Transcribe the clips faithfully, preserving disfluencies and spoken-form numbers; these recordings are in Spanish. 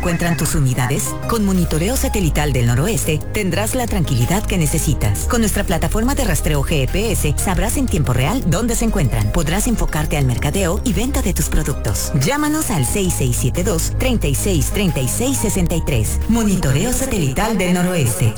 encuentran tus unidades? Con Monitoreo Satelital del Noroeste tendrás la tranquilidad que necesitas. Con nuestra plataforma de rastreo G P S sabrás en tiempo real dónde se encuentran. Podrás enfocarte al mercadeo y venta de tus productos. Llámanos al seis seis siete dos, treinta y seis, treinta y seis, sesenta y tres. Monitoreo Satelital del Noroeste.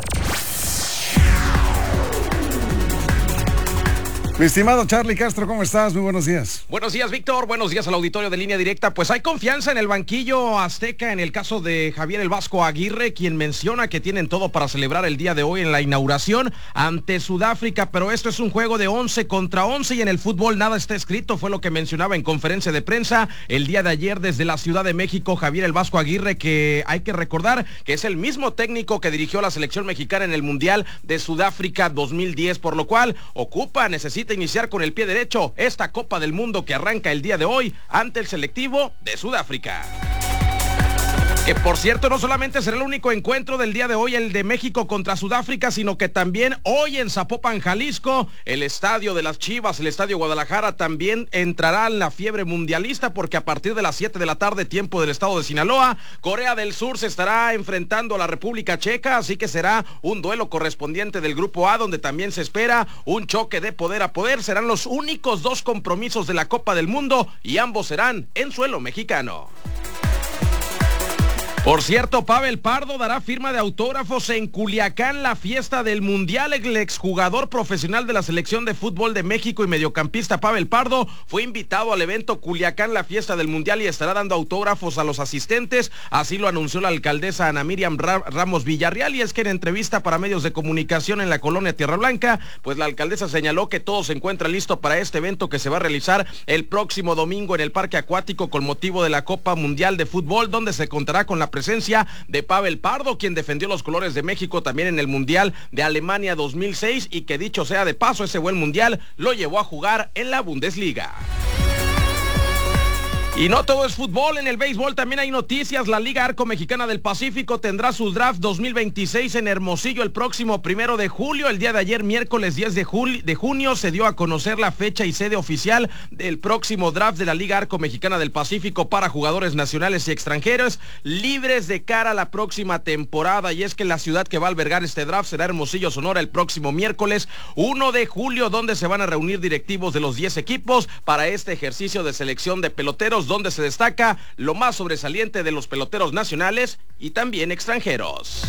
Mi estimado Charlie Castro, ¿cómo estás? Muy buenos días. Buenos días, Víctor. Buenos días al auditorio de Línea Directa. Pues hay confianza en el banquillo azteca en el caso de Javier El Vasco Aguirre, quien menciona que tienen todo para celebrar el día de hoy en la inauguración ante Sudáfrica, pero esto es un juego de once contra once y en el fútbol nada está escrito, fue lo que mencionaba en conferencia de prensa el día de ayer desde la Ciudad de México Javier El Vasco Aguirre, que hay que recordar que es el mismo técnico que dirigió la selección mexicana en el Mundial de Sudáfrica dos mil diez, por lo cual ocupa, necesita iniciar con el pie derecho esta Copa del Mundo que arranca el día de hoy ante el selectivo de Sudáfrica. Que por cierto no solamente será el único encuentro del día de hoy, el de México contra Sudáfrica, sino que también hoy en Zapopan, Jalisco, el estadio de las Chivas, el estadio Guadalajara, también entrará en la fiebre mundialista, porque a partir de las siete de la tarde, tiempo del estado de Sinaloa, Corea del Sur se estará enfrentando a la República Checa, así que será un duelo correspondiente del Grupo A, donde también se espera un choque de poder a poder. Serán los únicos dos compromisos de la Copa del Mundo y ambos serán en suelo mexicano. Por cierto, Pavel Pardo dará firma de autógrafos en Culiacán, la fiesta del Mundial. El exjugador profesional de la selección de fútbol de México y mediocampista Pavel Pardo fue invitado al evento Culiacán, la fiesta del Mundial, y estará dando autógrafos a los asistentes. Así lo anunció la alcaldesa Ana Miriam Ramos Villarreal, y es que en entrevista para medios de comunicación en la colonia Tierra Blanca, pues la alcaldesa señaló que todo se encuentra listo para este evento que se va a realizar el próximo domingo en el Parque Acuático con motivo de la Copa Mundial de Fútbol, donde se contará con la presencia de Pavel Pardo, quien defendió los colores de México también en el Mundial de Alemania dos mil seis, y que dicho sea de paso, ese buen Mundial lo llevó a jugar en la Bundesliga. Y no todo es fútbol, en el béisbol también hay noticias. La Liga Arco Mexicana del Pacífico tendrá su draft dos mil veintiséis en Hermosillo el próximo primero de julio. El día de ayer, miércoles diez de junio, se dio a conocer la fecha y sede oficial del próximo draft de la Liga Arco Mexicana del Pacífico para jugadores nacionales y extranjeros libres de cara a la próxima temporada. Y es que la ciudad que va a albergar este draft será Hermosillo, Sonora, el próximo miércoles uno de julio, donde se van a reunir directivos de los diez equipos para este ejercicio de selección de peloteros, donde se destaca lo más sobresaliente de los peloteros nacionales y también extranjeros.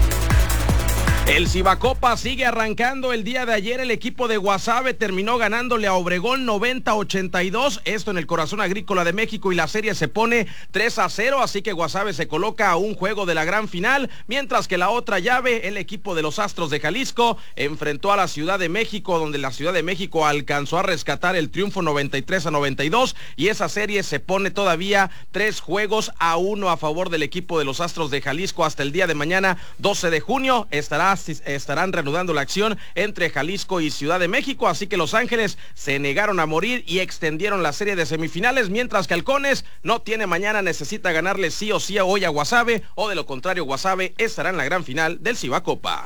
El Cibacopa sigue arrancando. El día de ayer el equipo de Guasave terminó ganándole a Obregón noventa a ochenta y dos, esto en el corazón agrícola de México, y la serie se pone tres a cero, así que Guasave se coloca a un juego de la gran final, mientras que la otra llave, el equipo de los Astros de Jalisco, enfrentó a la Ciudad de México, donde la Ciudad de México alcanzó a rescatar el triunfo noventa y tres a noventa y dos, y esa serie se pone todavía tres juegos a uno a favor del equipo de los Astros de Jalisco. Hasta el día de mañana, doce de junio, estará estarán reanudando la acción entre Jalisco y Ciudad de México, así que Los Ángeles se negaron a morir y extendieron la serie de semifinales, mientras que Halcones no tiene mañana, necesita ganarle sí o sí hoy a Guasave, o de lo contrario Guasave estará en la gran final del Cibacopa.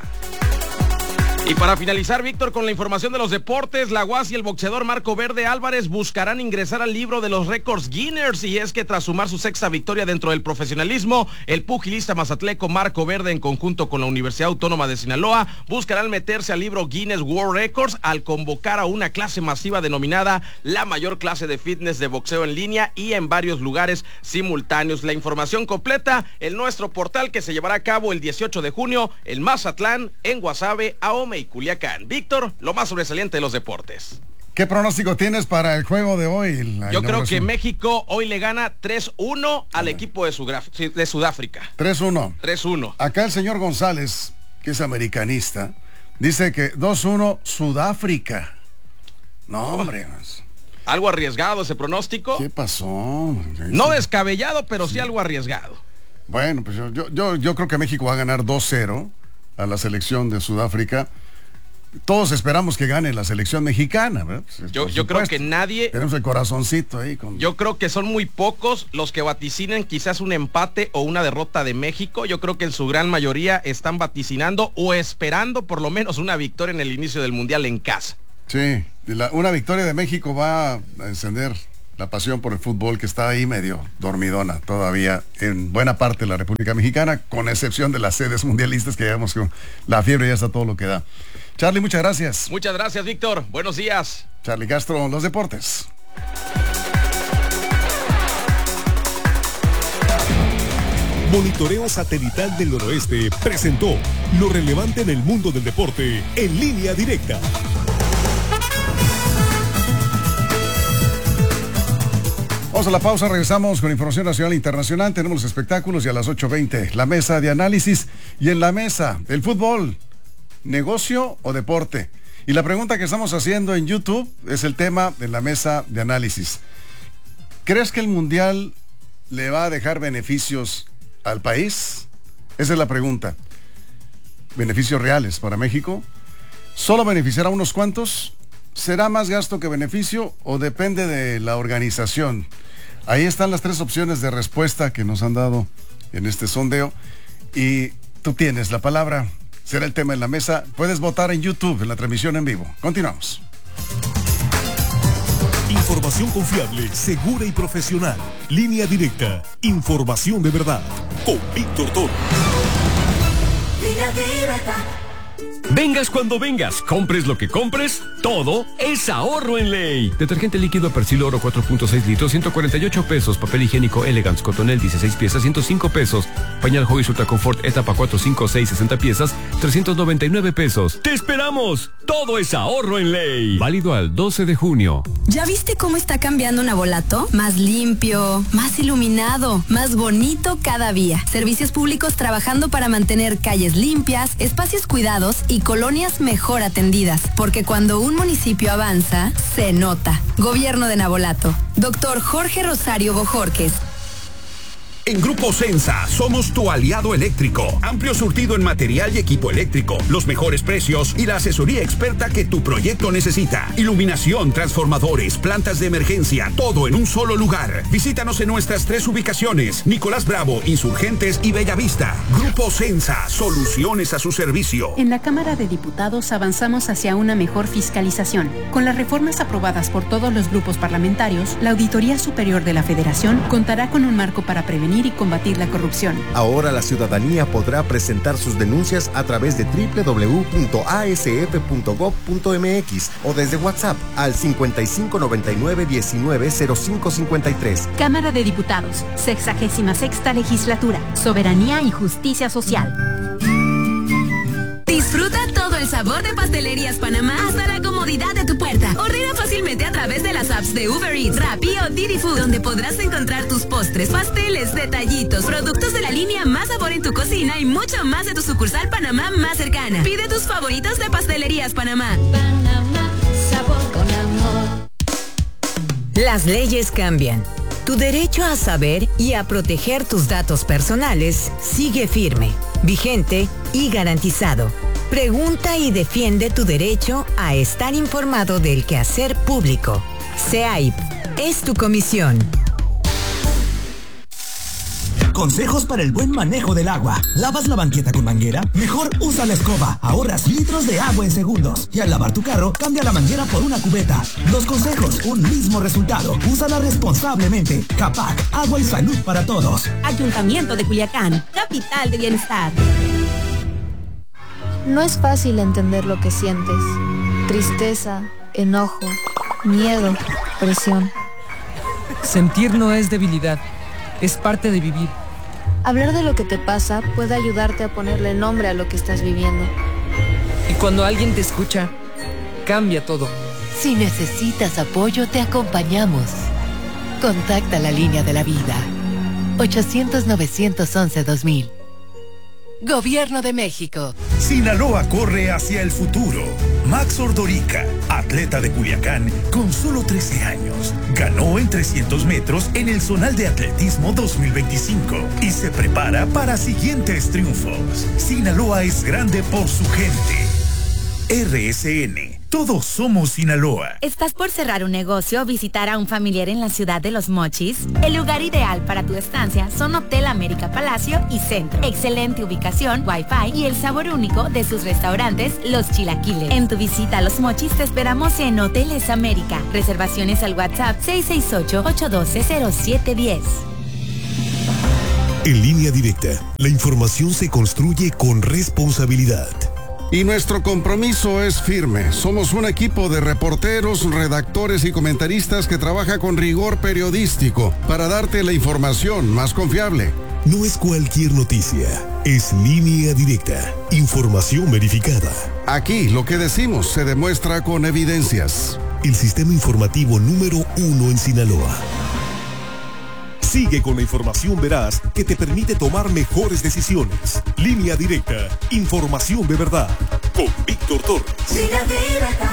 Y para finalizar, Víctor, con la información de los deportes, la U A S y el boxeador Marco Verde Álvarez buscarán ingresar al libro de los récords Guinness, y es que tras sumar su sexta victoria dentro del profesionalismo, el pugilista mazatleco Marco Verde, en conjunto con la Universidad Autónoma de Sinaloa, buscarán meterse al libro Guinness World Records al convocar a una clase masiva denominada la mayor clase de fitness de boxeo en línea y en varios lugares simultáneos. La información completa en nuestro portal, que se llevará a cabo el dieciocho de junio en Mazatlán, en Guasave, Ahome y Culiacán. Víctor, lo más sobresaliente de los deportes. ¿Qué pronóstico tienes para el juego de hoy? Yo creo que México hoy le gana tres uno al equipo de, Sugraf de Sudáfrica. tres uno. tres uno. Acá el señor González, que es americanista, dice que dos uno Sudáfrica. No, hombre. Algo arriesgado ese pronóstico. ¿Qué pasó? No descabellado, pero sí, sí algo arriesgado. Bueno, pues yo, yo, yo creo que México va a ganar dos cero a la selección de Sudáfrica. Todos esperamos que gane la selección mexicana, ¿verdad? Pues, yo, yo creo que nadie... Tenemos el corazoncito ahí. Con... Yo creo que son muy pocos los que vaticinen quizás un empate o una derrota de México. Yo creo que en su gran mayoría están vaticinando o esperando por lo menos una victoria en el inicio del Mundial en casa. Sí, la, una victoria de México va a encender la pasión por el fútbol que está ahí medio dormidona todavía en buena parte de la República Mexicana, con excepción de las sedes mundialistas que digamos que la fiebre ya está todo lo que da. Charlie, muchas gracias. Muchas gracias, Víctor. Buenos días. Charlie Castro, los deportes. Monitoreo Satelital del Noroeste presentó lo relevante en el mundo del deporte en línea directa. Vamos a la pausa, regresamos con información nacional e internacional. Tenemos los espectáculos y a las ocho veinte la mesa de análisis. Y en la mesa, el fútbol, negocio o deporte. Y la pregunta que estamos haciendo en YouTube es el tema de la mesa de análisis. ¿Crees que el Mundial le va a dejar beneficios al país? Esa es la pregunta. ¿Beneficios reales para México? ¿Solo beneficiará a unos cuantos? ¿Será más gasto que beneficio o depende de la organización? Ahí están las tres opciones de respuesta que nos han dado en este sondeo y tú tienes la palabra. Será el tema en la mesa. Puedes votar en YouTube, en la transmisión en vivo. Continuamos. Información confiable, segura y profesional. Línea directa. Información de verdad. Con Víctor Toro. Línea directa. Vengas cuando vengas, compres lo que compres, todo es ahorro en Ley. Detergente líquido Persil Oro cuatro punto seis litros, ciento cuarenta y ocho pesos. Papel higiénico Elegance Cotonel dieciséis piezas, ciento cinco pesos. Pañal Hobbies Ultra Confort Etapa cuatro, cinco, seis, sesenta piezas, trescientos noventa y nueve pesos. ¡Te esperamos! Todo es ahorro en Ley. Válido al doce de junio. ¿Ya viste cómo está cambiando Navolato? Más limpio, más iluminado, más bonito cada día. Servicios públicos trabajando para mantener calles limpias, espacios cuidados y colonias mejor atendidas. Porque cuando un municipio avanza, se nota. Gobierno de Navolato. Doctor Jorge Rosario Bojorques. En Grupo Sensa somos tu aliado eléctrico. Amplio surtido en material y equipo eléctrico, los mejores precios y la asesoría experta que tu proyecto necesita. Iluminación, transformadores, plantas de emergencia, todo en un solo lugar. Visítanos en nuestras tres ubicaciones: Nicolás Bravo, Insurgentes y Bellavista. Grupo Sensa, soluciones a su servicio. En la Cámara de Diputados avanzamos hacia una mejor fiscalización. Con las reformas aprobadas por todos los grupos parlamentarios, la Auditoría Superior de la Federación contará con un marco para prevenir y combatir la corrupción. Ahora la ciudadanía podrá presentar sus denuncias a través de doble u doble u doble u punto a s f punto gob punto m x o desde WhatsApp al cincuenta y cinco noventa y nueve diecinueve cero cinco cincuenta y tres. Cámara de Diputados, sexagésima sexta legislatura, soberanía y justicia social. Disfruta todo el sabor de Pastelerías Panamá hasta la comodidad de tu puerta. Ordena fácilmente a través de las apps de Uber Eats, Rappi o Didi Food, donde podrás encontrar tus postres, pasteles, detallitos, productos de la línea Más Sabor en tu cocina y mucho más de tu sucursal Panamá más cercana. Pide tus favoritos de Pastelerías Panamá. Panamá, sabor con amor. Las leyes cambian. Tu derecho a saber y a proteger tus datos personales sigue firme, vigente y garantizado. Pregunta y defiende tu derecho a estar informado del quehacer público. C E A I P es tu comisión. Consejos para el buen manejo del agua. ¿Lavas la banqueta con manguera? Mejor usa la escoba. Ahorras litros de agua en segundos. Y al lavar tu carro, cambia la manguera por una cubeta. Dos consejos, un mismo resultado. Úsala responsablemente. Capac, agua y salud para todos. Ayuntamiento de Culiacán, capital de bienestar. No es fácil entender lo que sientes. Tristeza, enojo, miedo, presión. Sentir no es debilidad, es parte de vivir. Hablar de lo que te pasa puede ayudarte a ponerle nombre a lo que estás viviendo. Y cuando alguien te escucha, cambia todo. Si necesitas apoyo, te acompañamos. Contacta la línea de la vida. ochocientos, novecientos once, dos mil. Gobierno de México. Sinaloa corre hacia el futuro. Max Ordorica, atleta de Culiacán con solo trece años, ganó en trescientos metros en el Zonal de Atletismo dos mil veinticinco y se prepara para siguientes triunfos. Sinaloa es grande por su gente. R S N, Todos somos Sinaloa. ¿Estás por cerrar un negocio o visitar a un familiar en la ciudad de Los Mochis? El lugar ideal para tu estancia son Hotel América Palacio y Centro. Excelente ubicación, wifi y el sabor único de sus restaurantes, Los Chilaquiles. En tu visita a Los Mochis te esperamos en Hoteles América. Reservaciones al WhatsApp seis seis ocho, ocho uno dos, cero siete uno cero. En Línea Directa, la información se construye con responsabilidad. Y nuestro compromiso es firme. Somos un equipo de reporteros, redactores y comentaristas que trabaja con rigor periodístico para darte la información más confiable. No es cualquier noticia, es Línea Directa, información verificada. Aquí lo que decimos se demuestra con evidencias. El sistema informativo número uno en Sinaloa. Sigue con la información veraz que te permite tomar mejores decisiones. Línea Directa, información de verdad. Con Víctor Torres. Línea Directa.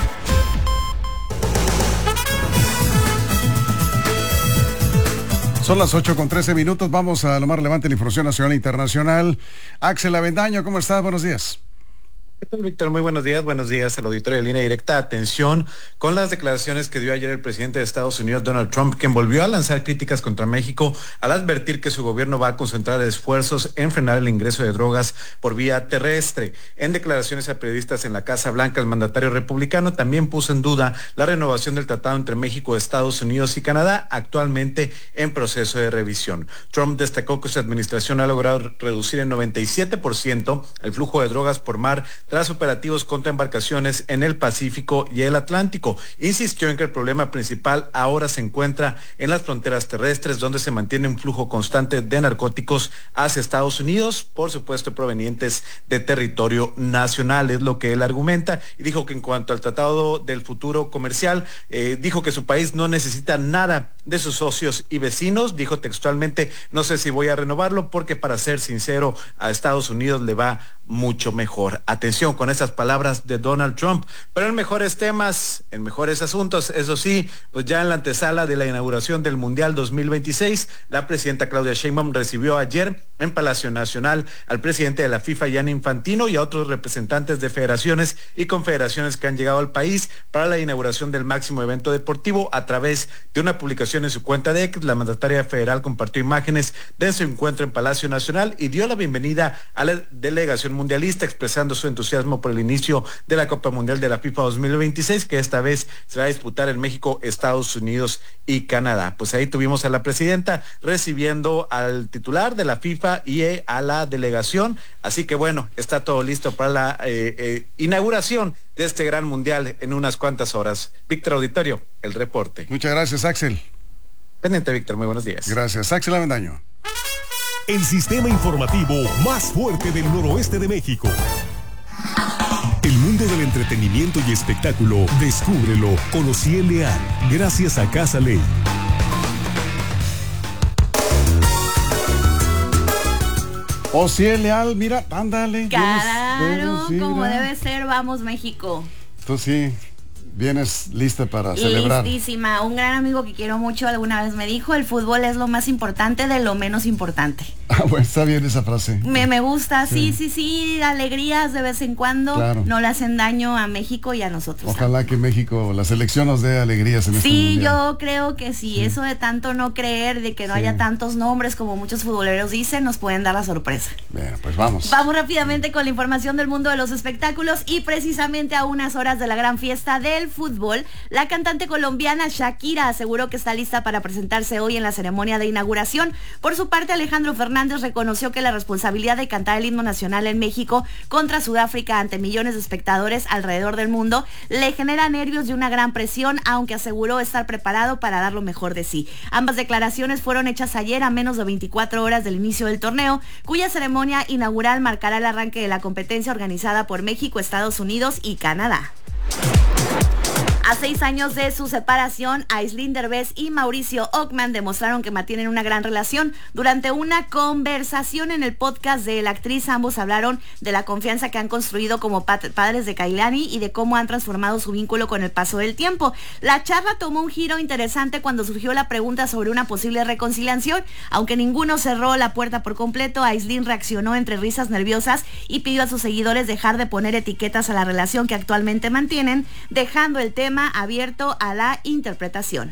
Son las ocho con trece minutos. Vamos a lo más relevante de la información nacional e internacional. Axel Avendaño, ¿cómo estás? Buenos días. ¿Qué tal, Víctor? Muy buenos días. Buenos días al auditorio de Línea Directa. Atención con las declaraciones que dio ayer el presidente de Estados Unidos, Donald Trump, quien volvió a lanzar críticas contra México al advertir que su gobierno va a concentrar esfuerzos en frenar el ingreso de drogas por vía terrestre. En declaraciones a periodistas en la Casa Blanca, el mandatario republicano también puso en duda la renovación del tratado entre México, Estados Unidos y Canadá, actualmente en proceso de revisión. Trump destacó que su administración ha logrado reducir en noventa y siete por ciento el flujo de drogas por mar tras operativos contra embarcaciones en el Pacífico y el Atlántico. Insistió en que el problema principal ahora se encuentra en las fronteras terrestres, donde se mantiene un flujo constante de narcóticos hacia Estados Unidos, por supuesto provenientes de territorio nacional, es lo que él argumenta, y dijo que en cuanto al Tratado del Futuro Comercial, eh, dijo que su país no necesita nada de sus socios y vecinos. Dijo textualmente: no sé si voy a renovarlo porque, para ser sincero, a Estados Unidos le va mucho mejor. Atención con esas palabras de Donald Trump. Pero en mejores temas, en mejores asuntos, eso sí, pues ya en la antesala de la inauguración del Mundial dos mil veintiséis, la presidenta Claudia Sheinbaum recibió ayer en Palacio Nacional al presidente de la FIFA, Gianni Infantino, y a otros representantes de federaciones y confederaciones que han llegado al país para la inauguración del máximo evento deportivo. A través de una publicación en su cuenta de X, la mandataria federal compartió imágenes de su encuentro en Palacio Nacional y dio la bienvenida a la delegación mundialista, expresando su entusiasmo por el inicio de la Copa Mundial de la FIFA dos mil veintiséis, que esta vez se va a disputar en México, Estados Unidos y Canadá. Pues ahí tuvimos a la presidenta recibiendo al titular de la FIFA y a la delegación, así que bueno, está todo listo para la eh, eh, inauguración de este gran mundial en unas cuantas horas. Víctor Auditorio, el reporte. Muchas gracias, Axel. Pendiente, Víctor, muy buenos días. Gracias, Axel Avendaño. El sistema informativo más fuerte del noroeste de México. El mundo del entretenimiento y espectáculo, descúbrelo con Ociel Leal, gracias a Casa Ley. Ociel Leal, mira, ándale. Claro, vienes, como mira. debe ser, vamos México. Tú sí, vienes lista para celebrar. Listísima. Un gran amigo que quiero mucho alguna vez me dijo: el fútbol es lo más importante de lo menos importante. Ah, bueno, está bien esa frase. Me, me gusta, sí, sí, sí, alegrías de vez en cuando, claro. No le hacen daño a México y a nosotros. Ojalá también. Que México, la selección nos dé alegrías en este Sí, mundial. yo creo que sí, sí, eso de tanto no creer, de que no sí. haya tantos nombres como muchos futboleros dicen, nos pueden dar la sorpresa. Bien, pues vamos. Vamos rápidamente con la información del mundo de los espectáculos y precisamente a unas horas de la gran fiesta del fútbol, la cantante colombiana Shakira aseguró que está lista para presentarse hoy en la ceremonia de inauguración. Por su parte, Alejandro Fernández reconoció que la responsabilidad de cantar el himno nacional en México contra Sudáfrica ante millones de espectadores alrededor del mundo le genera nervios y una gran presión, aunque aseguró estar preparado para dar lo mejor de sí. Ambas declaraciones fueron hechas ayer a menos de veinticuatro horas del inicio del torneo, cuya ceremonia inaugural marcará el arranque de la competencia organizada por México, Estados Unidos y Canadá. A seis años de su separación, Aislinn Derbez y Mauricio Ockman demostraron que mantienen una gran relación. Durante una conversación en el podcast de la actriz, ambos hablaron de la confianza que han construido como padres de Kailani y de cómo han transformado su vínculo con el paso del tiempo. La charla tomó un giro interesante cuando surgió la pregunta sobre una posible reconciliación. Aunque ninguno cerró la puerta por completo, Aislinn reaccionó entre risas nerviosas y pidió a sus seguidores dejar de poner etiquetas a la relación que actualmente mantienen, dejando el tema abierto a la interpretación.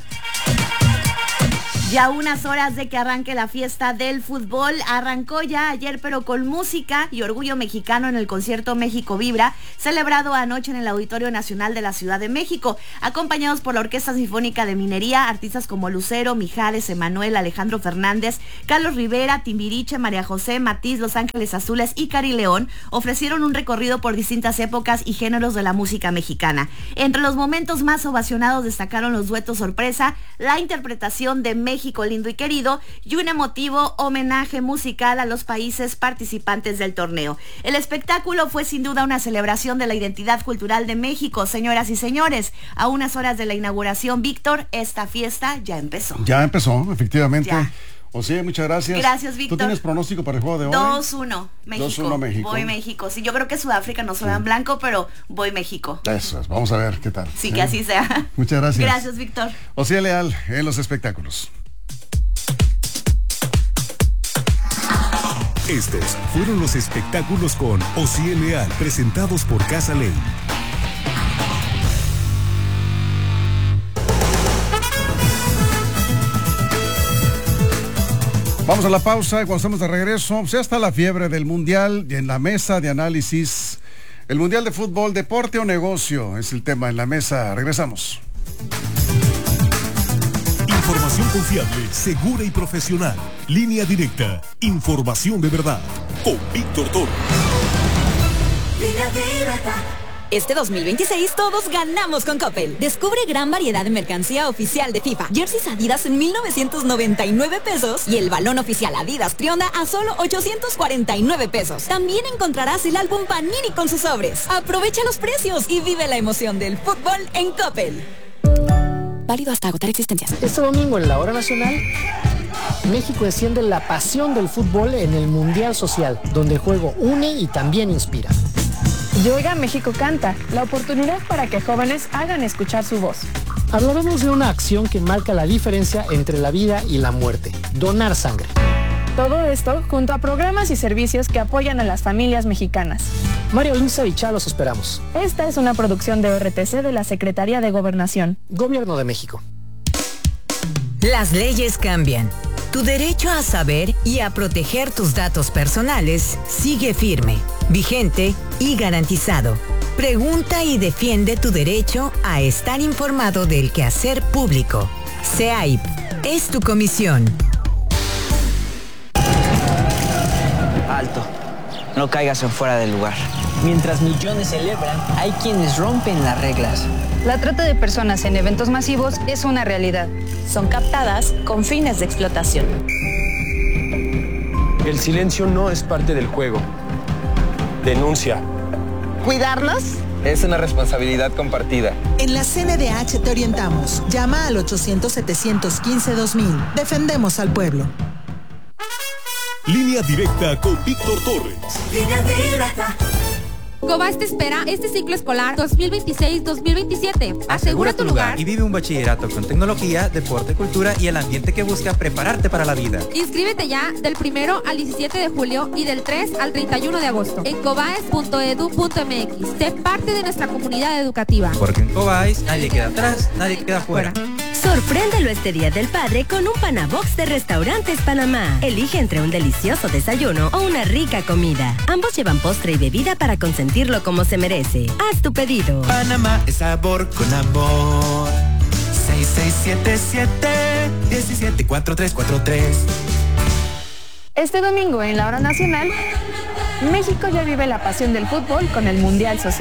Ya unas horas de que arranque la fiesta del fútbol, arrancó ya ayer pero con música y orgullo mexicano en el concierto México Vibra, celebrado anoche en el Auditorio Nacional de la Ciudad de México, acompañados por la Orquesta Sinfónica de Minería, artistas como Lucero, Mijares, Emanuel, Alejandro Fernández, Carlos Rivera, Timbiriche, María José, Matiz, Los Ángeles Azules y Cari León, ofrecieron un recorrido por distintas épocas y géneros de la música mexicana. Entre los momentos más ovacionados destacaron los duetos sorpresa, la interpretación de México México lindo y querido y un emotivo homenaje musical a los países participantes del torneo. El espectáculo fue sin duda una celebración de la identidad cultural de México. Señoras y señores, a unas horas de la inauguración, Víctor, esta fiesta ya empezó. Ya empezó, efectivamente. Ya. O sea, muchas gracias. Gracias, Víctor. ¿Tú tienes pronóstico para el juego de hoy? dos uno, México. dos uno México. Voy México. Sí, yo creo que Sudáfrica no se ve en blanco, pero voy México. Eso es, vamos a ver qué tal. Sí, ¿eh? que así sea. Muchas gracias. Gracias, Víctor. O sea, Leal, en los espectáculos. Estos fueron los espectáculos con Osiel Leal, presentados por Casa Ley. Vamos a la pausa y cuando estamos de regreso, ya está la fiebre del Mundial y en la mesa de análisis. El Mundial de Fútbol, deporte o negocio, es el tema en la mesa. Regresamos. Información confiable, segura y profesional. Línea directa. Información de verdad. Con Víctor Toro. Línea directa. Este dos mil veintiséis todos ganamos con Coppel. Descubre gran variedad de mercancía oficial de FIFA. Jerseys Adidas en mil novecientos noventa y nueve pesos y el balón oficial Adidas Trionda a solo ochocientos cuarenta y nueve pesos. También encontrarás el álbum Panini con sus sobres. Aprovecha los precios y vive la emoción del fútbol en Coppel. Válido hasta agotar existencias. Este domingo en la Hora Nacional, México enciende la pasión del fútbol en el Mundial Social, donde el juego une y también inspira. Y Oiga México Canta, la oportunidad para que jóvenes hagan escuchar su voz. Hablaremos de una acción que marca la diferencia entre la vida y la muerte, donar sangre. Todo esto junto a programas y servicios que apoyan a las familias mexicanas. Mario Inza y Chá los esperamos. Esta es una producción de O R T C de la Secretaría de Gobernación. Gobierno de México. Las leyes cambian. Tu derecho a saber y a proteger tus datos personales sigue firme, vigente y garantizado. Pregunta y defiende tu derecho a estar informado del quehacer público. C E A I P es tu comisión. Alto, no caigas en fuera del lugar. Mientras millones celebran, hay quienes rompen las reglas. La trata de personas en eventos masivos es una realidad. Son captadas con fines de explotación. El silencio no es parte del juego. Denuncia. ¿Cuidarlos? Es una responsabilidad compartida. En la C N D H te orientamos. Llama al ochocientos, setecientos quince, dos mil. Defendemos al pueblo. Línea directa con Víctor Torres. Línea directa. Cobas te espera este ciclo escolar dos mil veintiséis dos mil veintisiete. Asegura tu lugar y vive un bachillerato con tecnología, deporte, cultura y el ambiente que busca prepararte para la vida. Inscríbete ya del primero al diecisiete de julio y del tres al treinta y uno de agosto en cobaes punto edu punto m x. Sé parte de nuestra comunidad educativa. Porque en Cobaes nadie queda atrás, nadie queda fuera. Sorpréndelo este Día del Padre con un Panabox de Restaurantes Panamá. Elige entre un delicioso desayuno o una rica comida. Ambos llevan postre y bebida para consentirlo como se merece. Haz tu pedido. Panamá es sabor con amor. seis seis siete siete, uno siete cuatro tres cuatro tres. Este domingo en la Hora Nacional, México ya vive la pasión del fútbol con el Mundial Social.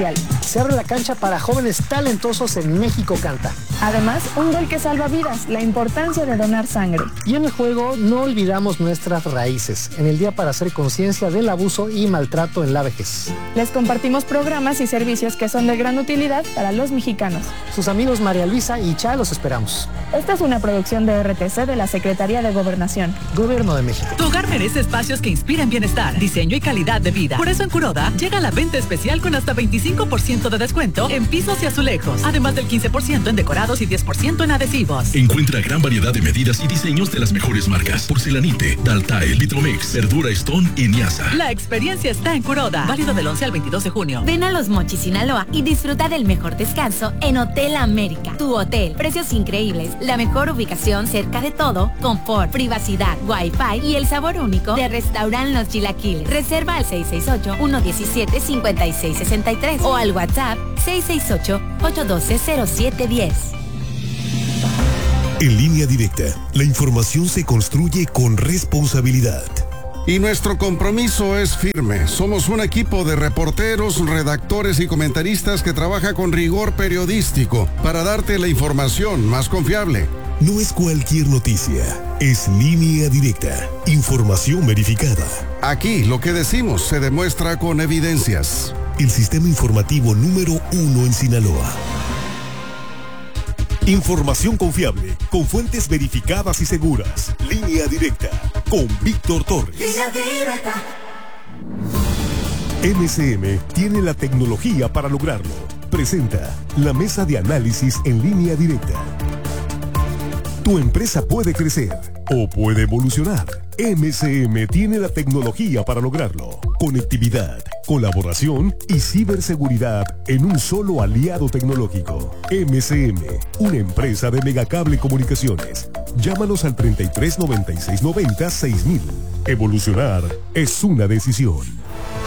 Se abre la cancha para jóvenes talentosos en México Canta. Además, un gol que salva vidas, la importancia de donar sangre. Y en el juego no olvidamos nuestras raíces, en el día para hacer conciencia del abuso y maltrato en la vejez. Les compartimos programas y servicios que son de gran utilidad para los mexicanos. Sus amigos María Luisa y Cha los esperamos. Esta es una producción de R T C de la Secretaría de Gobernación. Gobierno de México. Tu hogar merece espacios que inspiren bienestar, diseño y calidad de vida. Por eso en Kuroda llega la venta especial con hasta veinticinco por ciento de descuento en pisos y azulejos, además del quince por ciento en decorados y diez por ciento en adhesivos. Encuentra gran variedad de medidas y diseños de las mejores marcas: Porcelanite, Daltae, Vitromex, Verdura Stone y Niasa. La experiencia está en Kuroda, válido del once al veintidós de junio. Ven a Los Mochis, Sinaloa y disfruta del mejor descanso en Hotel América. Tu hotel, precios increíbles, la mejor ubicación cerca de todo, confort, privacidad, wifi y el sabor único de Restaurant Los Chilaquiles. Reserva al seis seis ocho, uno uno siete, cinco seis seis tres o al WhatsApp seis seis ocho, ocho uno dos, cero siete uno cero. En Línea Directa, la información se construye con responsabilidad. Y nuestro compromiso es firme. Somos un equipo de reporteros, redactores y comentaristas que trabaja con rigor periodístico para darte la información más confiable. No es cualquier noticia, es Línea Directa, información verificada. Aquí lo que decimos se demuestra con evidencias. El sistema informativo número uno en Sinaloa. Información confiable, con fuentes verificadas y seguras. Línea Directa, con Víctor Torres. Línea Directa. M S M tiene la tecnología para lograrlo. Presenta la mesa de análisis en Línea Directa. Tu empresa puede crecer o puede evolucionar. M S M tiene la tecnología para lograrlo. Conectividad, colaboración y ciberseguridad en un solo aliado tecnológico. M S M, una empresa de Megacable Comunicaciones. Llámanos al treinta y tres noventa y seis noventa seis mil. Evolucionar es una decisión.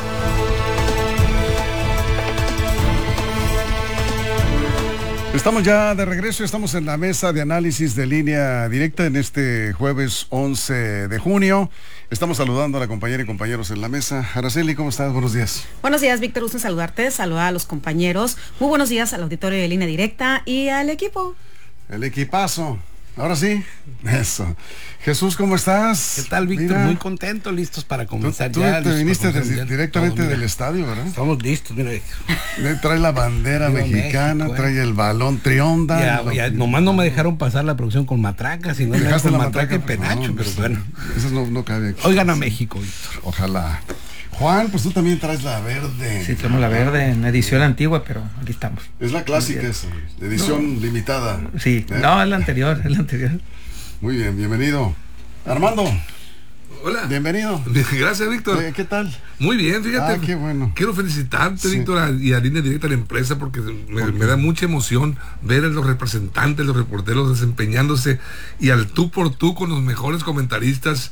Estamos ya de regreso, estamos en la mesa de análisis de Línea Directa en este jueves once de junio. Estamos saludando a la compañera y compañeros en la mesa. Araceli, ¿cómo estás? Buenos días. Buenos días, Víctor, gusto en saludarte, saludar a los compañeros. Muy buenos días al auditorio de Línea Directa y al equipo. El equipazo. Ahora sí, eso. Jesús, ¿cómo estás? ¿Qué tal, Víctor? Mira, muy contento, listos para comenzar tú, ya. Tú te viniste desde, directamente todo, del estadio, ¿verdad? Estamos listos, mira. Trae la bandera Viva mexicana, México, trae el balón trionda. Ya, lo, ya, nomás no me dejaron pasar la producción con matracas, sino dejaste con la matraca y matraca, penacho, no, pero pues, bueno. Eso no, no cabe aquí. Oigan a México, Víctor. Ojalá. Juan, pues tú también traes la verde. Sí, tenemos la verde en edición antigua, pero aquí estamos. Es la clásica esa, edición no. limitada. Sí, ¿eh? No, es la anterior, es la anterior. Muy bien, bienvenido. Armando. Hola. Bienvenido. Gracias, Víctor. ¿Qué tal? Muy bien, fíjate. Ah, qué bueno. Quiero felicitarte, Sí. Víctor, a- y a Línea Directa a la empresa, porque me, me da mucha emoción ver a los representantes, los reporteros desempeñándose y al tú por tú con los mejores comentaristas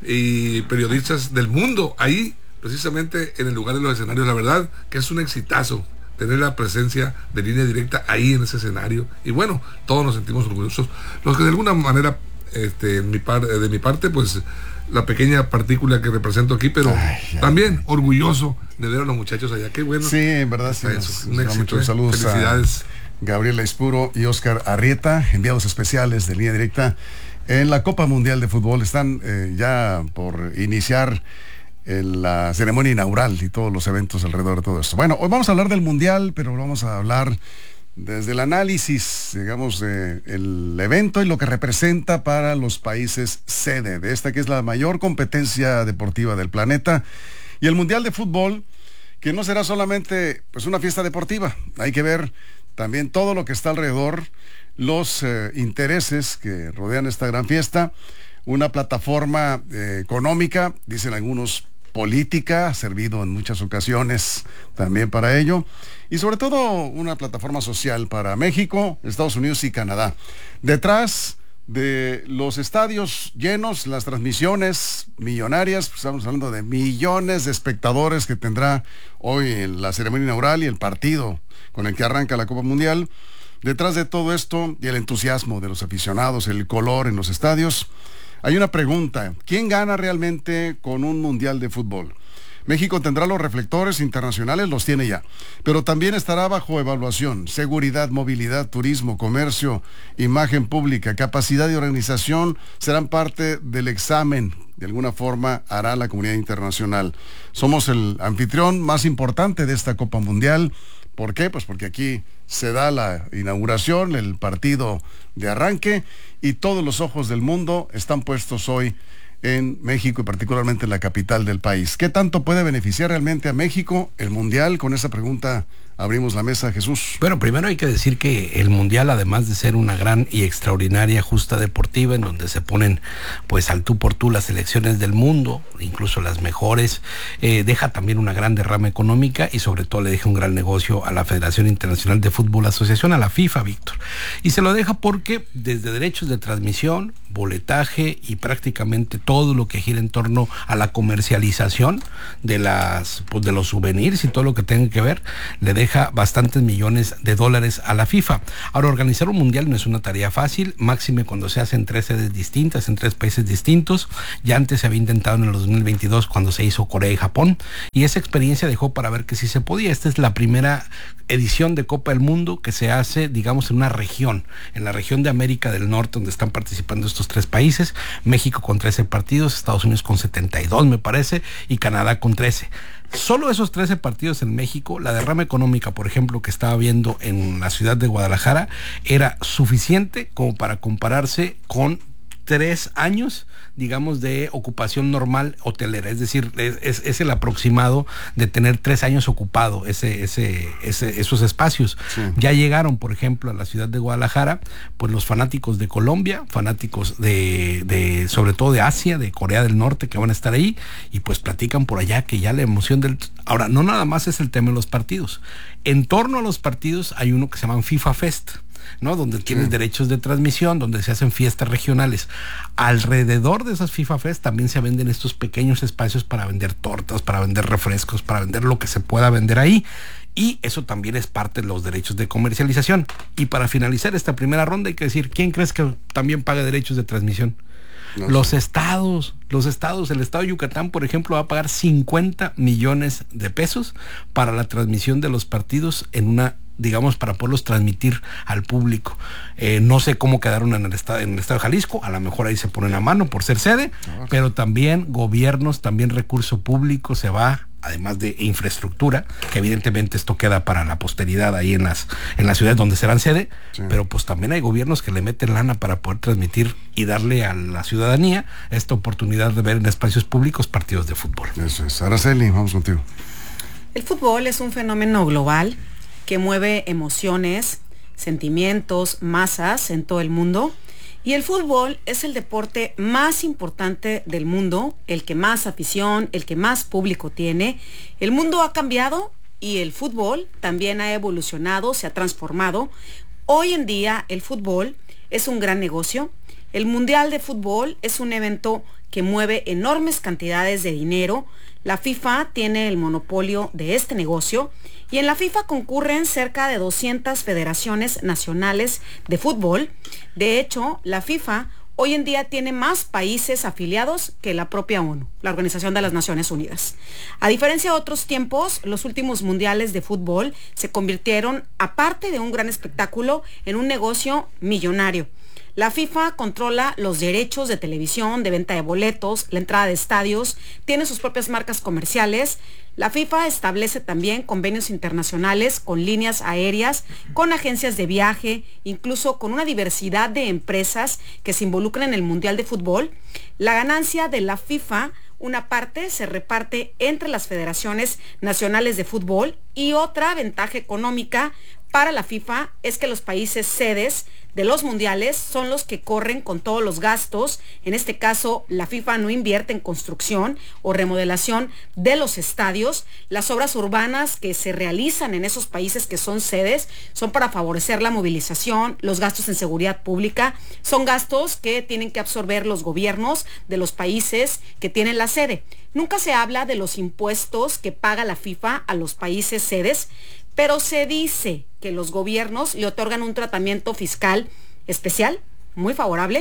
y periodistas del mundo, ahí precisamente en el lugar de los escenarios. La verdad que es un exitazo tener la presencia de Línea Directa ahí en ese escenario, y bueno, todos nos sentimos orgullosos, los que de alguna manera este, en mi par, de mi parte, pues la pequeña partícula que represento aquí, pero Ay, también orgulloso de ver a los muchachos allá. Qué bueno. Sí, en verdad sí. Eso, Nos, un nos da éxito, muchos eh. saludos. Felicidades. A Gabriela Ispuro y Oscar Arrieta, enviados especiales de Línea Directa en la Copa Mundial de Fútbol. Están eh, ya por iniciar en la ceremonia inaugural y todos los eventos alrededor de todo esto. Bueno, hoy vamos a hablar del Mundial, pero vamos a hablar desde el análisis, digamos, de el evento y lo que representa para los países sede de esta que es la mayor competencia deportiva del planeta, y el Mundial de Fútbol, que no será solamente pues una fiesta deportiva. Hay que ver también todo lo que está alrededor, los eh, intereses que rodean esta gran fiesta, una plataforma eh, económica, dicen algunos política, ha servido en muchas ocasiones también para ello, y sobre todo una plataforma social para México, Estados Unidos y Canadá. Detrás de los estadios llenos, las transmisiones millonarias, pues estamos hablando de millones de espectadores que tendrá hoy en la ceremonia inaugural y el partido con el que arranca la Copa Mundial. Detrás de todo esto y el entusiasmo de los aficionados, el color en los estadios, hay una pregunta: ¿quién gana realmente con un mundial de fútbol? México tendrá los reflectores internacionales, los tiene ya, pero también estará bajo evaluación. Seguridad, movilidad, turismo, comercio, imagen pública, capacidad de organización serán parte del examen. De alguna forma hará la comunidad internacional. Somos el anfitrión más importante de esta Copa Mundial. ¿Por qué? Pues porque aquí se da la inauguración, el partido de arranque, y todos los ojos del mundo están puestos hoy en México y particularmente en la capital del país. ¿Qué tanto puede beneficiar realmente a México el Mundial? Con esa pregunta abrimos la mesa, Jesús. Bueno, primero hay que decir que el Mundial, además de ser una gran y extraordinaria justa deportiva en donde se ponen pues al tú por tú las selecciones del mundo, incluso las mejores, eh, deja también una gran derrama económica y sobre todo le deja un gran negocio a la Federación Internacional de Fútbol Asociación, a la FIFA, Víctor. Y se lo deja porque desde derechos de transmisión, boletaje y prácticamente todo lo que gira en torno a la comercialización de las pues, de los souvenirs y todo lo que tenga que ver, le deja bastantes millones de dólares a la FIFA. Ahora, organizar un mundial no es una tarea fácil, máxime cuando se hace en tres sedes distintas, en tres países distintos. Ya antes se había intentado en el dos mil veintidós cuando se hizo Corea y Japón, y esa experiencia dejó para ver que sí se podía. Esta es la primera edición de Copa del Mundo que se hace, digamos, en una región, en la región de América del Norte, donde están participando estos tres países, México con trece partidos, Estados Unidos con setenta y dos me parece, y Canadá con trece. Solo esos trece partidos en México, la derrama económica, por ejemplo, que estaba viendo en la ciudad de Guadalajara, era suficiente como para compararse con tres años, digamos, de ocupación normal hotelera. Es decir, es, es, es el aproximado de tener tres años ocupado ese, ese, ese, esos espacios. Sí. Ya llegaron, por ejemplo, a la ciudad de Guadalajara, pues los fanáticos de Colombia, fanáticos de, de sobre todo de Asia, de Corea del Norte, que van a estar ahí, y pues platican por allá que ya la emoción del... Ahora, no nada más es el tema de los partidos. En torno a los partidos hay uno que se llama FIFA Fest, ¿no? Donde tienes sí. derechos de transmisión, donde se hacen fiestas regionales. Alrededor de esas FIFA Fest también se venden estos pequeños espacios para vender tortas, para vender refrescos, para vender lo que se pueda vender ahí. Y eso también es parte de los derechos de comercialización. Y para finalizar esta primera ronda hay que decir, ¿quién crees que también paga derechos de transmisión? No los sé. estados, los estados, el estado de Yucatán, por ejemplo, va a pagar cincuenta millones de pesos para la transmisión de los partidos en una, digamos, para poderlos transmitir al público. Eh, no sé cómo quedaron en el estado, en el estado de Jalisco, a lo mejor ahí se ponen a mano por ser sede, pero también gobiernos, también recurso público se va, además de infraestructura, que evidentemente esto queda para la posteridad ahí en las en las ciudades donde serán sede, sí. pero pues también hay gobiernos que le meten lana para poder transmitir y darle a la ciudadanía esta oportunidad de ver en espacios públicos partidos de fútbol. Eso es. Araceli, vamos contigo. El fútbol es un fenómeno global que mueve emociones, sentimientos, masas en todo el mundo. Y el fútbol es el deporte más importante del mundo, el que más afición, el que más público tiene. El mundo ha cambiado y el fútbol también ha evolucionado, se ha transformado. Hoy en día el fútbol es un gran negocio. El Mundial de Fútbol es un evento que mueve enormes cantidades de dinero. La FIFA tiene el monopolio de este negocio y en la FIFA concurren cerca de doscientas federaciones nacionales de fútbol. De hecho, la FIFA hoy en día tiene más países afiliados que la propia ONU, la Organización de las Naciones Unidas. A diferencia de otros tiempos, los últimos mundiales de fútbol se convirtieron, aparte de un gran espectáculo, en un negocio millonario. La FIFA controla los derechos de televisión, de venta de boletos, la entrada de estadios, tiene sus propias marcas comerciales. La FIFA establece también convenios internacionales con líneas aéreas, con agencias de viaje, incluso con una diversidad de empresas que se involucran en el Mundial de Fútbol. La ganancia de la FIFA, una parte se reparte entre las federaciones nacionales de fútbol y otra ventaja económica para la FIFA es que los países sedes de los mundiales son los que corren con todos los gastos. En este caso, la FIFA no invierte en construcción o remodelación de los estadios. Las obras urbanas que se realizan en esos países que son sedes son para favorecer la movilización, los gastos en seguridad pública. Son gastos que tienen que absorber los gobiernos de los países que tienen la sede. Nunca se habla de los impuestos que paga la FIFA a los países sedes, pero se dice que los gobiernos le otorgan un tratamiento fiscal especial, muy favorable.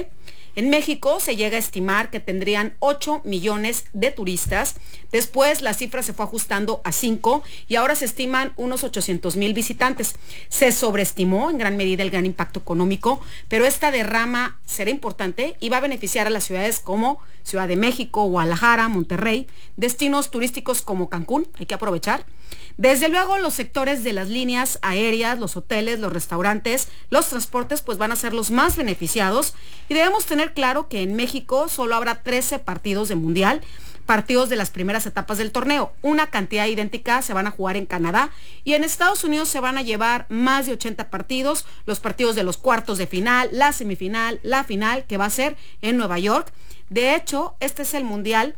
En México se llega a estimar que tendrían ocho millones de turistas. Después la cifra se fue ajustando a cinco y ahora se estiman unos ochocientos mil visitantes. Se sobreestimó en gran medida el gran impacto económico, pero esta derrama será importante y va a beneficiar a las ciudades como Ciudad de México, Guadalajara, Monterrey, destinos turísticos como Cancún, hay que aprovechar. Desde luego los sectores de las líneas aéreas, los hoteles, los restaurantes, los transportes pues van a ser los más beneficiados y debemos tener claro que en México solo habrá trece partidos de mundial, partidos de las primeras etapas del torneo. Una cantidad idéntica se van a jugar en Canadá y en Estados Unidos se van a llevar más de ochenta partidos, los partidos de los cuartos de final, la semifinal, la final que va a ser en Nueva York. De hecho, este es el mundial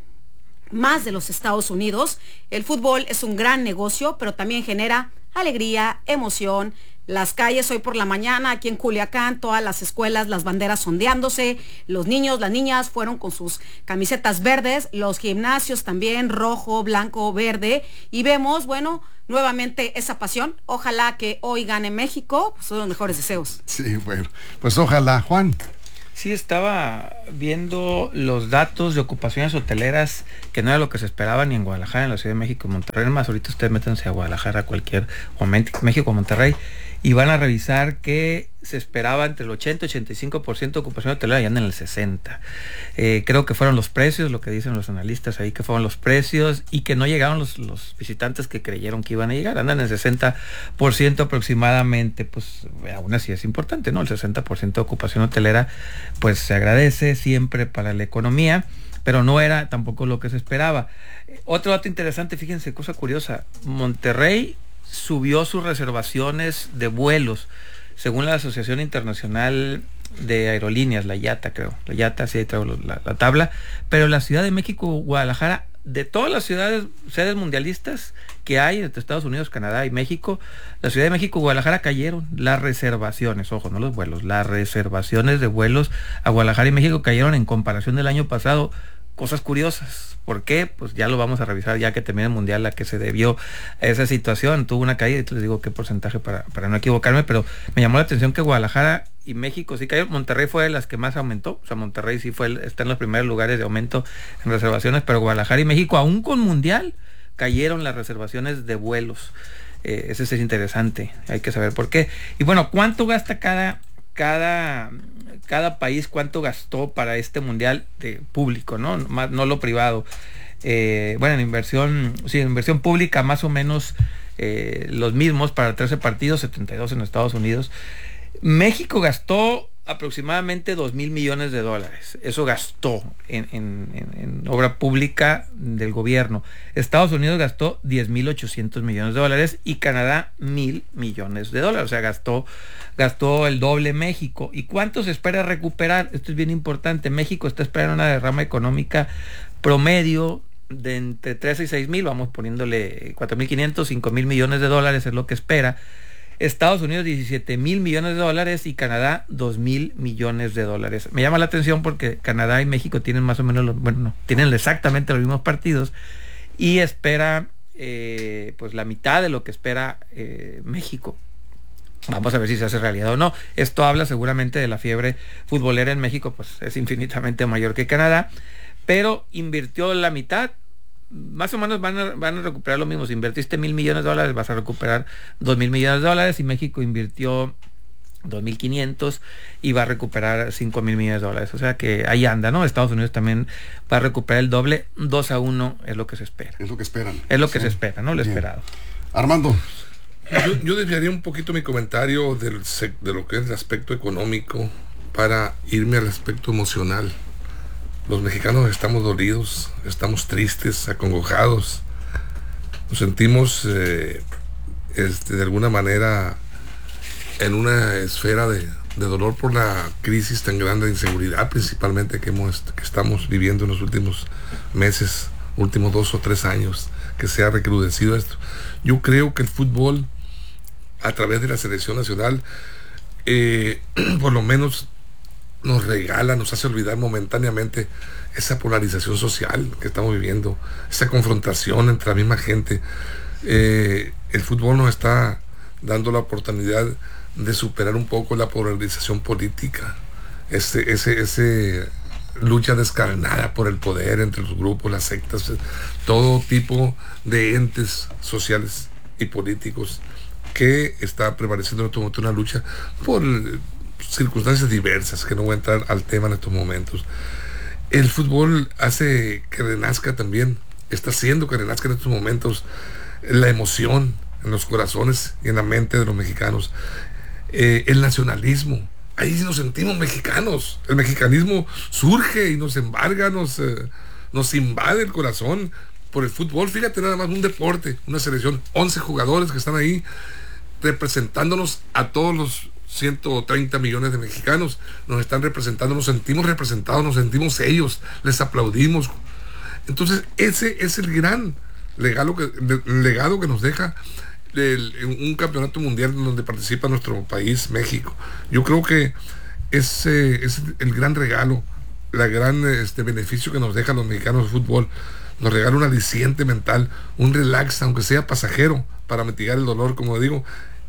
más de los Estados Unidos. El fútbol es un gran negocio, pero también genera alegría, emoción. Las calles hoy por la mañana, aquí en Culiacán, todas las escuelas, las banderas ondeándose, los niños, las niñas fueron con sus camisetas verdes, los gimnasios también, rojo, blanco, verde, y vemos, bueno, nuevamente esa pasión. Ojalá que hoy gane México, pues son los mejores deseos. Sí, bueno, pues ojalá. Juan. Sí, estaba viendo los datos de ocupaciones hoteleras, que no era lo que se esperaba ni en Guadalajara, en la Ciudad de México, en Monterrey. Más ahorita ustedes métanse a Guadalajara, cualquier, o México, Monterrey, y van a revisar que se esperaba entre el ochenta y ochenta y cinco por ciento de ocupación hotelera y andan en el sesenta por ciento. Eh, creo que fueron los precios, lo que dicen los analistas ahí, que fueron los precios y que no llegaron los, los visitantes que creyeron que iban a llegar. Andan en el sesenta por ciento aproximadamente. Pues aún así es importante, ¿no? El sesenta por ciento de ocupación hotelera, pues se agradece siempre para la economía, pero no era tampoco lo que se esperaba. Eh, otro dato interesante, fíjense, cosa curiosa, Monterrey subió sus reservaciones de vuelos, según la Asociación Internacional de Aerolíneas, la I A T A, creo. La I A T A, sí, ahí traigo la, la tabla. Pero la Ciudad de México, Guadalajara, de todas las ciudades, sedes mundialistas que hay entre Estados Unidos, Canadá y México, la Ciudad de México, Guadalajara cayeron las reservaciones, ojo, no los vuelos, las reservaciones de vuelos a Guadalajara y México cayeron en comparación del año pasado. Cosas curiosas. ¿Por qué? Pues ya lo vamos a revisar ya que termine el mundial a que se debió a esa situación. Tuvo una caída, y les digo qué porcentaje para, para no equivocarme, pero me llamó la atención que Guadalajara y México sí cayeron. Monterrey fue de las que más aumentó. O sea, Monterrey sí fue el, está en los primeros lugares de aumento en reservaciones, pero Guadalajara y México, aún con mundial, cayeron las reservaciones de vuelos. Eh, ese es interesante, hay que saber por qué. Y bueno, ¿cuánto gasta cada cada cada país, cuánto gastó para este mundial de público, no más, no lo privado? Eh, bueno, en inversión, sí, en inversión pública más o menos eh, los mismos para trece partidos, setenta y dos en Estados Unidos. México gastó aproximadamente dos mil millones de dólares. Eso gastó en, en, en, en obra pública del gobierno. Estados Unidos gastó diez mil ochocientos millones de dólares y Canadá mil millones de dólares. O sea, gastó, gastó el doble México. ¿Y cuánto se espera recuperar? Esto es bien importante. México está esperando una derrama económica promedio de entre trece y seis mil, vamos poniéndole cuatro mil quinientos, cinco mil millones de dólares es lo que espera. Estados Unidos diecisiete mil millones de dólares y Canadá dos mil millones de dólares. Me llama la atención porque Canadá y México tienen más o menos, los, bueno, no, tienen exactamente los mismos partidos y espera eh, pues la mitad de lo que espera eh, México. Vamos a ver si se hace realidad o no. Esto habla seguramente de la fiebre futbolera en México, pues es infinitamente mayor que Canadá, pero invirtió la mitad. Más o menos van a, van a recuperar lo mismo. Si invertiste mil millones de dólares, vas a recuperar dos mil millones de dólares. Y México invirtió dos mil quinientos y va a recuperar cinco mil millones de dólares. O sea que ahí anda, ¿no? Estados Unidos también va a recuperar el doble. dos a uno es lo que se espera. Es lo que esperan. Es lo que sí. se espera, ¿no? Lo Bien. esperado. Armando. Yo, yo desviaría un poquito mi comentario del, de lo que es el aspecto económico para irme al aspecto emocional. Los mexicanos estamos dolidos, estamos tristes, acongojados, nos sentimos eh, este, de alguna manera en una esfera de, de dolor por la crisis tan grande de inseguridad, principalmente que, hemos, que estamos viviendo en los últimos meses, últimos dos o tres años, que se ha recrudecido esto. Yo creo que el fútbol, a través de la selección nacional, eh, por lo menos nos regala, nos hace olvidar momentáneamente esa polarización social que estamos viviendo, esa confrontación entre la misma gente. Eh, el fútbol nos está dando la oportunidad de superar un poco la polarización política. ese, ese, ese lucha descarnada por el poder entre los grupos, las sectas, todo tipo de entes sociales y políticos que está prevaleciendo en este momento una lucha por circunstancias diversas, que no voy a entrar al tema en estos momentos. El fútbol hace que renazca también, está haciendo que renazca en estos momentos la emoción en los corazones y en la mente de los mexicanos, eh, el nacionalismo. Ahí nos sentimos mexicanos, el mexicanismo surge y nos embarga, nos, eh, nos invade el corazón por el fútbol. Fíjate, nada más, un deporte, una selección, once jugadores que están ahí representándonos a todos los ciento treinta millones de mexicanos, nos están representando, nos sentimos representados, nos sentimos ellos, les aplaudimos. Entonces ese es el gran legado que, legado que nos deja el, un campeonato mundial donde participa nuestro país, México. Yo creo que ese es el gran regalo, la gran este, beneficio que nos deja los mexicanos de fútbol. Nos regala un aliciente mental, un relax, aunque sea pasajero, para mitigar el dolor, como digo,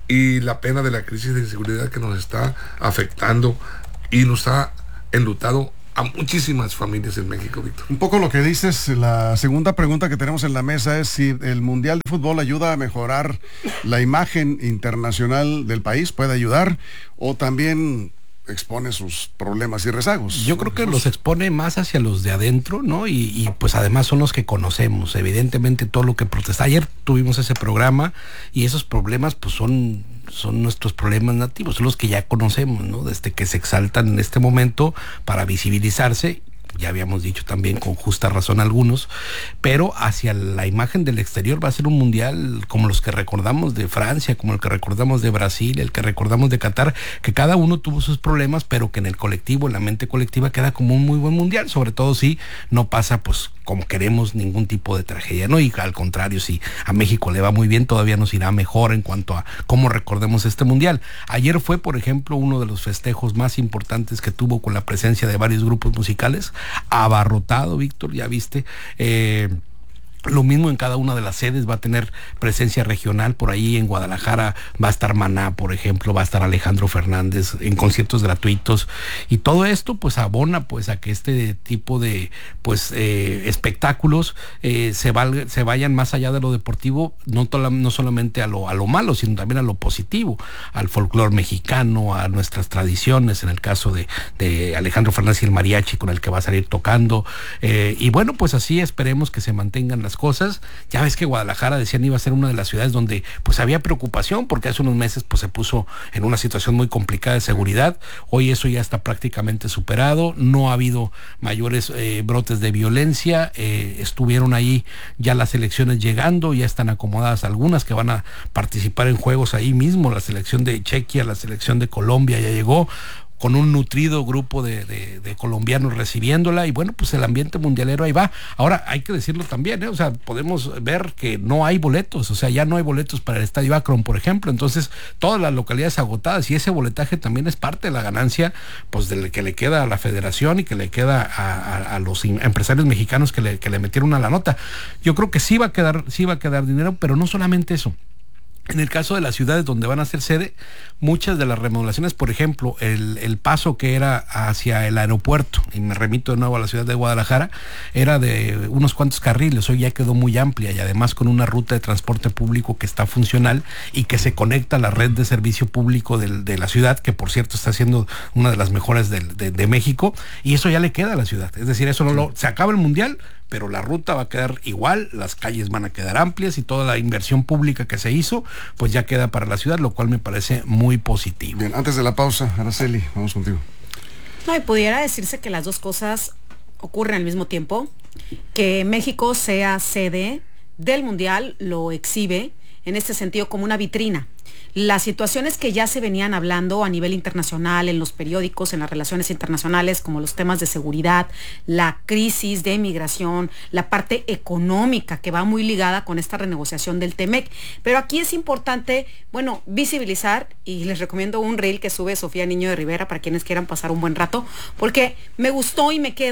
y la pena de la crisis de inseguridad que nos está afectando y nos ha enlutado a muchísimas familias en México, Víctor. Un poco lo que dices, la segunda pregunta que tenemos en la mesa es si el Mundial de Fútbol ayuda a mejorar la imagen internacional del país, puede ayudar, o también expone sus problemas y rezagos. Yo creo que los expone más hacia los de adentro, ¿no? Y, y pues además son los que conocemos, evidentemente todo lo que protesta. Ayer tuvimos ese programa y esos problemas pues son, son nuestros problemas nativos, son los que ya conocemos, ¿no? Desde que se exaltan en este momento para visibilizarse. Ya habíamos dicho también con justa razón algunos, pero hacia la imagen del exterior va a ser un mundial como los que recordamos de Francia, como el que recordamos de Brasil, el que recordamos de Qatar, que cada uno tuvo sus problemas, pero que en el colectivo, en la mente colectiva queda como un muy buen mundial, sobre todo si no pasa pues como queremos ningún tipo de tragedia, ¿no? Y al contrario, si a México le va muy bien, todavía nos irá mejor en cuanto a cómo recordemos este mundial. Ayer fue, por ejemplo, uno de los festejos más importantes que tuvo con la presencia de varios grupos musicales, abarrotado, Víctor, ya viste, eh, lo mismo en cada una de las sedes, va a tener presencia regional. Por ahí en Guadalajara va a estar Maná, por ejemplo, va a estar Alejandro Fernández en conciertos gratuitos, y todo esto pues abona pues a que este tipo de pues eh, espectáculos eh, se, valga, se vayan más allá de lo deportivo, no, tola, no solamente a lo, a lo malo, sino también a lo positivo, al folclore mexicano, a nuestras tradiciones, en el caso de, de Alejandro Fernández y el mariachi con el que va a salir tocando, eh, y bueno, pues así esperemos que se mantengan las cosas. Ya ves que Guadalajara, decían, iba a ser una de las ciudades donde pues había preocupación, porque hace unos meses pues se puso en una situación muy complicada de seguridad. Hoy eso ya está prácticamente superado, no ha habido mayores eh, brotes de violencia, eh, estuvieron ahí ya las selecciones llegando, ya están acomodadas algunas que van a participar en juegos ahí mismo, la selección de Chequia, la selección de Colombia ya llegó, con un nutrido grupo de, de, de colombianos recibiéndola, y bueno, pues el ambiente mundialero ahí va. Ahora, hay que decirlo también, ¿eh? O sea, podemos ver que no hay boletos, o sea, ya no hay boletos para el Estadio Akron, por ejemplo, entonces todas las localidades agotadas, y ese boletaje también es parte de la ganancia, pues del que le queda a la federación y que le queda a, a, a los empresarios mexicanos que le, que le metieron a la nota. Yo creo que sí va a quedar, sí va a quedar dinero, pero no solamente eso. En el caso de las ciudades donde van a ser sede, muchas de las remodelaciones, por ejemplo, el, el paso que era hacia el aeropuerto, y me remito de nuevo a la ciudad de Guadalajara, era de unos cuantos carriles, hoy ya quedó muy amplia, y además con una ruta de transporte público que está funcional y que se conecta a la red de servicio público de, de la ciudad, que por cierto está siendo una de las mejores de, de, de México, y eso ya le queda a la ciudad. Es decir, eso no lo, se acaba el mundial, pero la ruta va a quedar igual, las calles van a quedar amplias y toda la inversión pública que se hizo, pues ya queda para la ciudad, lo cual me parece muy positivo. Bien, antes de la pausa, Araceli, vamos contigo. No, y pudiera decirse que las dos cosas ocurren al mismo tiempo, que México sea sede del Mundial, lo exhibe en este sentido como una vitrina. Las situaciones que ya se venían hablando a nivel internacional, en los periódicos, en las relaciones internacionales, como los temas de seguridad, la crisis de migración, la parte económica que va muy ligada con esta renegociación del T-MEC. Pero aquí es importante, bueno, visibilizar, y les recomiendo un reel que sube Sofía Niño de Rivera para quienes quieran pasar un buen rato, porque me gustó y me quedo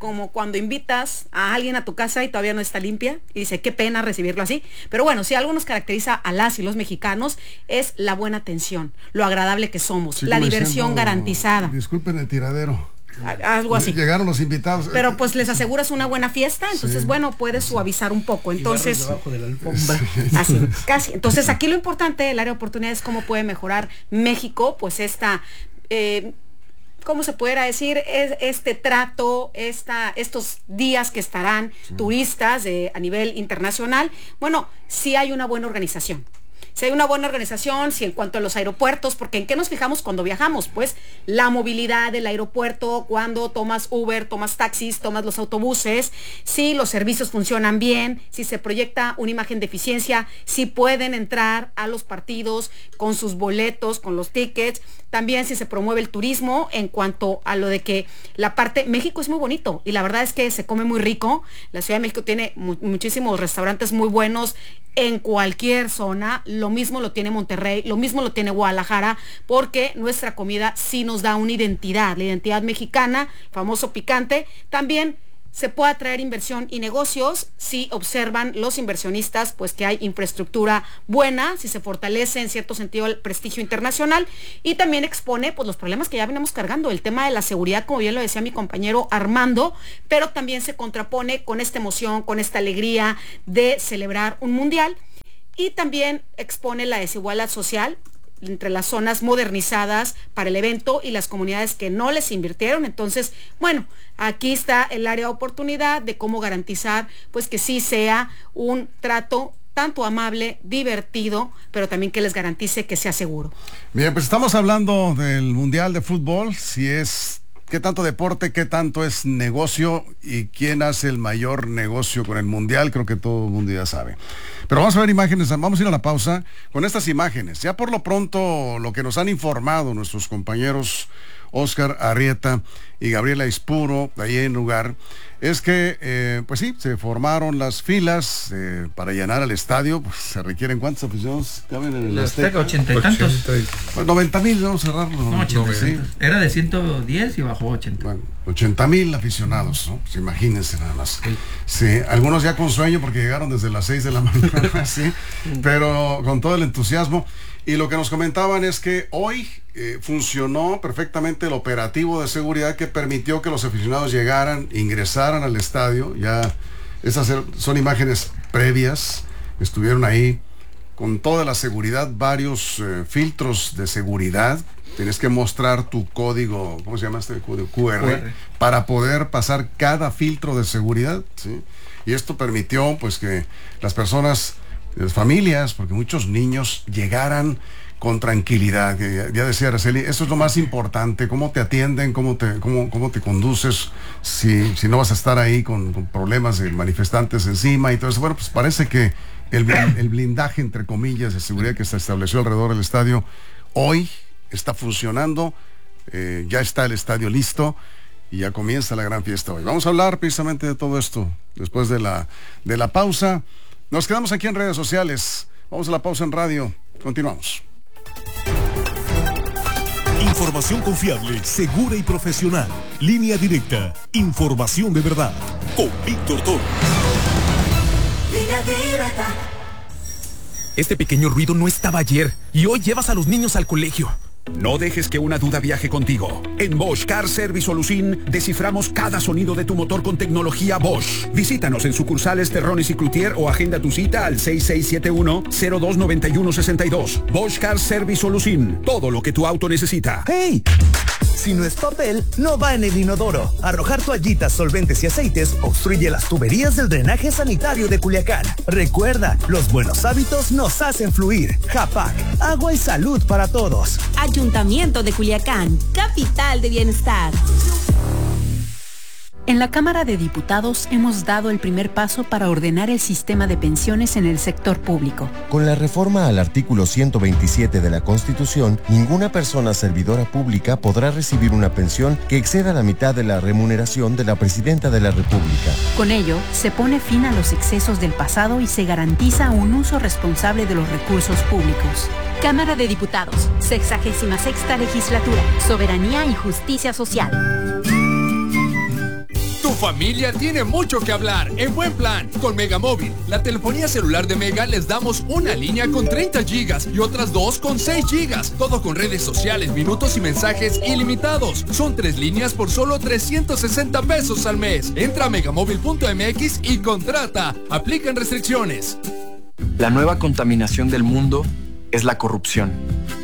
como cuando invitas a alguien a tu casa y todavía no está limpia y dice, qué pena recibirlo así. Pero bueno, si algo nos caracteriza a las y los mexicanos es la buena atención, lo agradable que somos, sí, la diversión diciendo, garantizada. Disculpen el tiradero. Algo así. Llegaron los invitados. Pero pues les aseguras una buena fiesta, entonces sí. bueno, puedes suavizar un poco. Entonces, debajo de la alfombra. Así, casi. Entonces aquí lo importante, el área de oportunidades, es cómo puede mejorar México, pues esta... Eh, ¿cómo se pudiera decir? Es este trato, esta, estos días que estarán sí. turistas de, a nivel internacional. Bueno, sí hay una buena organización. Si hay una buena organización, si en cuanto a los aeropuertos, porque ¿en qué nos fijamos cuando viajamos? Pues la movilidad del aeropuerto, cuando tomas Uber, tomas taxis, tomas los autobuses, si los servicios funcionan bien, si se proyecta una imagen de eficiencia, si pueden entrar a los partidos con sus boletos, con los tickets, también si se promueve el turismo en cuanto a lo de que la parte, México es muy bonito y la verdad es que se come muy rico, la Ciudad de México tiene mu- muchísimos restaurantes muy buenos en cualquier zona, lo mismo lo tiene Monterrey, lo mismo lo tiene Guadalajara, porque nuestra comida sí nos da una identidad, la identidad mexicana, famoso picante, también se puede atraer inversión y negocios si observan los inversionistas pues que hay infraestructura buena, si se fortalece en cierto sentido el prestigio internacional y también expone pues los problemas que ya venimos cargando, el tema de la seguridad, como bien lo decía mi compañero Armando, pero también se contrapone con esta emoción, con esta alegría de celebrar un mundial y también expone la desigualdad social entre las zonas modernizadas para el evento y las comunidades que no les invirtieron. Entonces, bueno, aquí está el área de oportunidad de cómo garantizar pues que sí sea un trato tanto amable, divertido, pero también que les garantice que sea seguro. Bien, pues estamos hablando del Mundial de Fútbol, si es qué tanto deporte, qué tanto es negocio y quién hace el mayor negocio con el Mundial, creo que todo el mundo ya sabe. Pero vamos a ver imágenes, vamos a ir a la pausa con estas imágenes. Ya por lo pronto, lo que nos han informado nuestros compañeros Oscar Arrieta y Gabriela Ispuro, de ahí en lugar, es que, eh, pues sí, se formaron las filas eh, para llenar al estadio. Pues se requieren, ¿cuántos aficionados caben en el Azteca? ochenta y tantos. Pues noventa mil, vamos a cerrarlo. No, ochenta, sí. Era de ciento diez y bajó ochenta. Bueno, ochenta mil aficionados, ¿no? Pues imagínense nada más. Sí. Sí, algunos ya con sueño porque llegaron desde las seis de la mañana, sí, pero con todo el entusiasmo. Y lo que nos comentaban es que hoy eh, funcionó perfectamente el operativo de seguridad que permitió que los aficionados llegaran, ingresaran al estadio. Ya esas son imágenes previas, estuvieron ahí con toda la seguridad, varios eh, filtros de seguridad. Tienes que mostrar tu código, ¿cómo se llama este código? Q R, Q R, para poder pasar cada filtro de seguridad, ¿sí? Y esto permitió pues que las personas, las familias, porque muchos niños llegaran con tranquilidad. Ya, ya decía Araceli, eso es lo más importante, cómo te atienden, cómo te, cómo, cómo te conduces, si, si no vas a estar ahí con, con problemas de manifestantes encima y todo eso. Bueno, pues parece que el, el blindaje, entre comillas, de seguridad que se estableció alrededor del estadio, hoy está funcionando, eh, ya está el estadio listo y ya comienza la gran fiesta hoy. Vamos a hablar precisamente de todo esto después de la, de la pausa. Nos quedamos aquí en redes sociales. Vamos a la pausa en radio. Continuamos. Información confiable, segura y profesional. Línea directa. Información de verdad. Con Víctor Toro. Línea directa. Este pequeño ruido no estaba ayer y hoy llevas a los niños al colegio. No dejes que una duda viaje contigo. En Bosch Car Service Solution desciframos cada sonido de tu motor con tecnología Bosch. Visítanos en sucursales Terrones y Cloutier o agenda tu cita al seis seis siete uno, cero dos nueve uno seis dos. Bosch Car Service Solution. Todo lo que tu auto necesita. ¡Hey! Si no es papel, no va en el inodoro. Arrojar toallitas, solventes y aceites obstruye las tuberías del drenaje sanitario de Culiacán. Recuerda, los buenos hábitos nos hacen fluir. Japac, agua y salud para todos. Ayuntamiento de Culiacán, capital de bienestar. En la Cámara de Diputados hemos dado el primer paso para ordenar el sistema de pensiones en el sector público. Con la reforma al artículo ciento veintisiete de la Constitución, ninguna persona servidora pública podrá recibir una pensión que exceda la mitad de la remuneración de la Presidenta de la República. Con ello, se pone fin a los excesos del pasado y se garantiza un uso responsable de los recursos públicos. Cámara de Diputados, sexagésima sexta legislatura, soberanía y justicia social. Tu familia tiene mucho que hablar en Buen Plan. Con Megamóvil, la telefonía celular de Mega, les damos una línea con treinta gigas y otras dos con seis gigas. Todo con redes sociales, minutos y mensajes ilimitados. Son tres líneas por solo trescientos sesenta pesos al mes. Entra a megamóvil punto m x y contrata. Aplican restricciones. La nueva contaminación del mundo es la corrupción.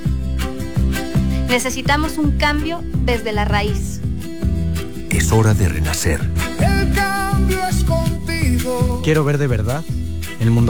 Necesitamos un cambio desde la raíz. Es hora de renacer. El cambio es contigo. Quiero ver de verdad el mundo